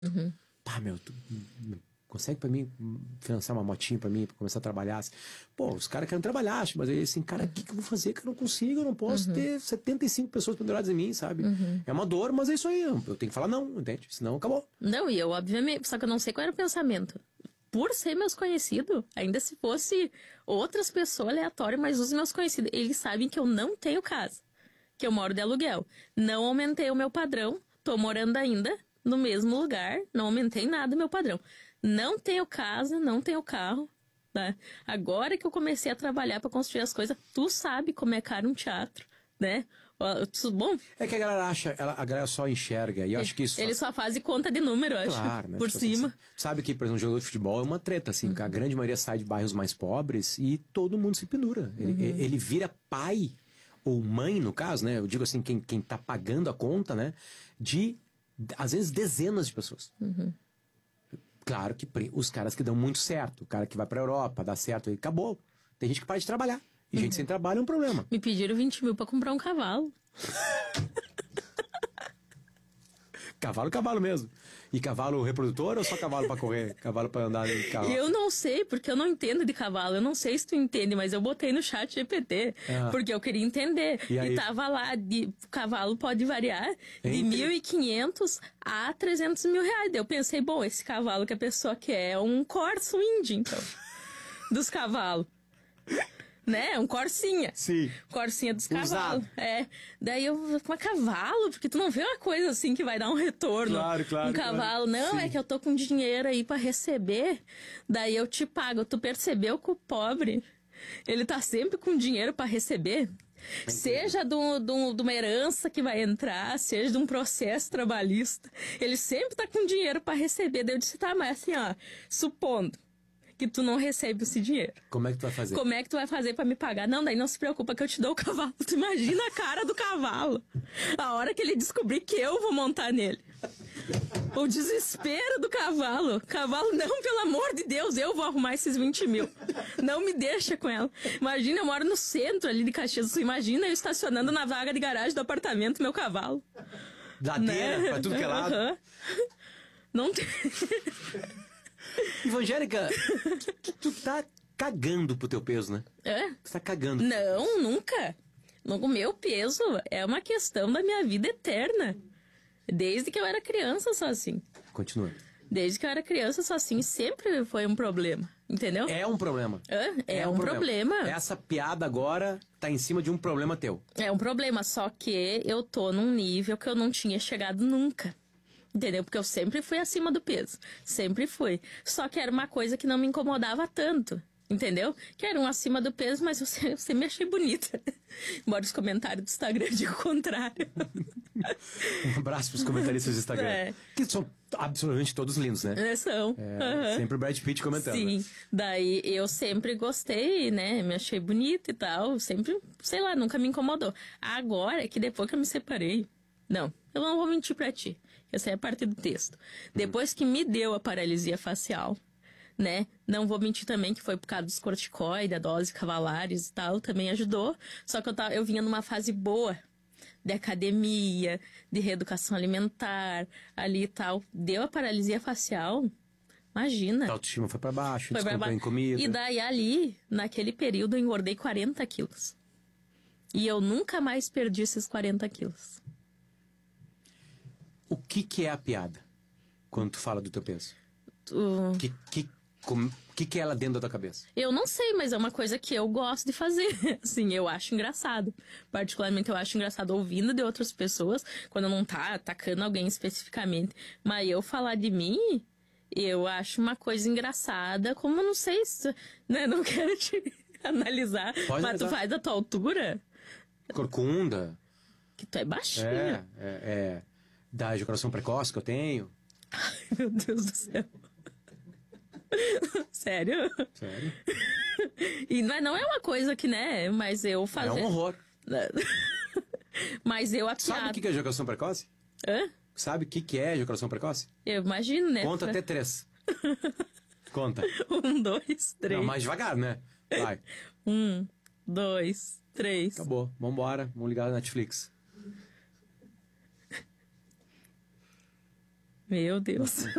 Uhum. Pá, meu, tu consegue pra mim financiar uma motinha pra mim, pra começar a trabalhar? Assim? Pô, os caras querem trabalhar, acho, mas aí assim, cara, o que eu vou fazer que eu não consigo? Eu não posso ter 75 pessoas penduradas em mim, sabe? É uma dor, mas é isso aí. Eu tenho que falar não, entende? Senão acabou. Não, e eu, obviamente, só que eu não sei qual era o pensamento. Por ser meus conhecidos, ainda se fosse outras pessoas aleatórias, mas os meus conhecidos, eles sabem que eu não tenho casa, que eu moro de aluguel. Não aumentei o meu padrão, tô morando ainda no mesmo lugar, não aumentei nada o meu padrão. Não tenho casa, não tenho carro, tá? Agora que eu comecei a trabalhar pra construir as coisas, tu sabe como é caro um teatro, né? Bom, É que a galera acha, a galera só enxerga, e eu acho que isso... ele só faz conta de número, eu acho, Claro, né? por Tipo cima. assim, sabe que, por exemplo, um jogador de futebol é uma treta, assim, que a grande maioria sai de bairros mais pobres e todo mundo se pendura. Ele vira pai, ou mãe, no caso, né? Eu digo assim, quem tá pagando a conta, né? De, às vezes, dezenas de pessoas. Claro que os caras que dão muito certo, o cara que vai pra Europa, dá certo, aí acabou. Tem gente que para de trabalhar. E gente sem trabalho é um problema. Me pediram 20 mil pra comprar um cavalo. Cavalo mesmo. E cavalo reprodutor ou só cavalo pra correr? Cavalo pra andar em carro? Eu não sei, porque eu não entendo de cavalo. Eu não sei se tu entende, mas eu botei no chat GPT. Porque eu queria entender. E tava lá, cavalo pode variar de 1.500 a 300 mil reais. Daí eu pensei, bom, esse cavalo que a pessoa quer é um Corso Indy, então. Dos cavalos. Né? Um Corsinha. Sim. Corsinha dos cavalos. Usado. É. Daí eu, mas cavalo? Porque tu não vê uma coisa assim que vai dar um retorno. Claro. Um cavalo. Não, Sim. é que eu tô com dinheiro aí pra receber. Daí eu te pago. Tu percebeu que o pobre, ele tá sempre com dinheiro pra receber? Seja de uma herança que vai entrar, seja de um processo trabalhista. Ele sempre tá com dinheiro pra receber. Daí eu disse, tá, mas assim, ó, supondo que tu não recebe esse dinheiro. Como é que tu vai fazer? Como é que tu vai fazer pra me pagar? Não, daí não se preocupa que eu te dou o cavalo. Tu imagina a cara do cavalo. A hora que ele descobrir que eu vou montar nele. O desespero do cavalo. Cavalo, não, pelo amor de Deus, eu vou arrumar esses 20 mil. Não me deixa com ela. Imagina, eu moro no centro ali de Caxias do Sul. Imagina eu estacionando na vaga de garagem do apartamento meu cavalo. Ladeira, Né? pra tudo que é lado. Não tem... Evangélica, tu tá cagando pro teu peso, né? É? Tu tá cagando. Não, nunca. O meu peso é uma questão da minha vida eterna. Desde que eu era criança, só assim. Continua. Desde que eu era criança, só assim, sempre foi um problema. Entendeu? É um problema. É um problema. Essa piada agora tá em cima de um problema teu. É um problema, só que eu tô num nível que eu não tinha chegado nunca. Entendeu? Porque eu sempre fui acima do peso. Sempre fui. Só que era uma coisa que não me incomodava tanto. Entendeu? Que era um acima do peso, mas eu sempre me achei bonita. Embora os comentários do Instagram digam o contrário. Um abraço pros comentaristas do Instagram. É. Que são absolutamente todos lindos, né? São. Sempre o Brad Pitt comentando. Sim. Né? Daí eu sempre gostei, né? Me achei bonita e tal. Sempre, sei lá, nunca me incomodou. Agora, que depois que eu me separei... Não, eu não vou mentir pra ti. Essa é a parte do texto. Depois que me deu a paralisia facial, né? Não vou mentir também que foi por causa dos corticoides, da dose cavalares e tal, também ajudou. Só que eu vinha numa fase boa de academia, de reeducação alimentar, ali e tal. Deu a paralisia facial, imagina. A autoestima foi pra baixo, Foi pra baixo. Em comida. E daí ali, naquele período, eu engordei 40 quilos. E eu nunca mais perdi esses 40 quilos. O que é a piada? Quando tu fala do teu peso? O que é ela dentro da tua cabeça? Eu não sei, mas é uma coisa que eu gosto de fazer. Assim, eu acho engraçado. Particularmente, eu acho engraçado ouvindo de outras pessoas, quando não tá atacando alguém especificamente. Mas eu falar de mim, eu acho uma coisa engraçada, como eu não sei se... Né, não quero te analisar. Pode mas analisar. tu faz da tua altura? Corcunda. Que tu é baixinho. Da ejaculação precoce que eu tenho. Ai, meu Deus do céu. Sério? Sério? E não é uma coisa que, né, mas eu fazer... É um horror. Mas eu Sabe o que é ejaculação precoce? Hã? Sabe o que é ejaculação precoce? Eu imagino, né? Conta até 3. Conta. 1, 2, 3. Não, mais devagar, né? Vai. 1, 2, 3. Acabou. Vambora. Vamos ligar na Netflix. Meu Deus.